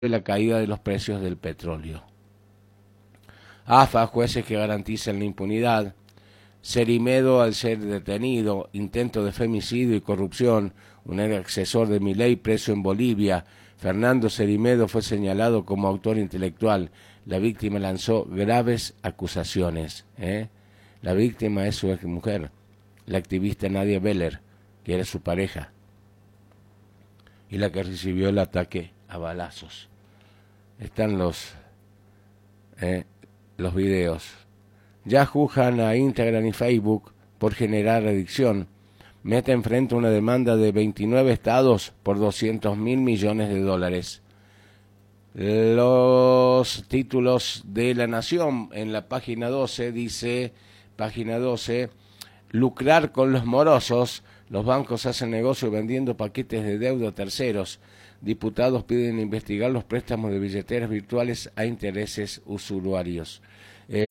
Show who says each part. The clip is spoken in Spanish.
Speaker 1: de la caída de los precios del petróleo. AFA, jueces que garantizan la impunidad. Cerimedo al ser detenido, intento de femicidio y corrupción, un ex asesor de Milei preso en Bolivia. Fernando Cerimedo fue señalado como autor intelectual. La víctima lanzó graves acusaciones. La víctima es su exmujer, la activista Nadia Beller, que era su pareja, y la que recibió el ataque a balazos. Están los videos. Ya juzgan a Instagram y Facebook por generar adicción. Meta enfrenta una demanda de 29 estados por $200 mil millones de dólares. Los títulos de La Nación en la página 12 dice, página 12, lucrar con los morosos. Los bancos hacen negocio vendiendo paquetes de deuda a terceros. Diputados piden investigar los préstamos de billeteras virtuales a intereses usuarios.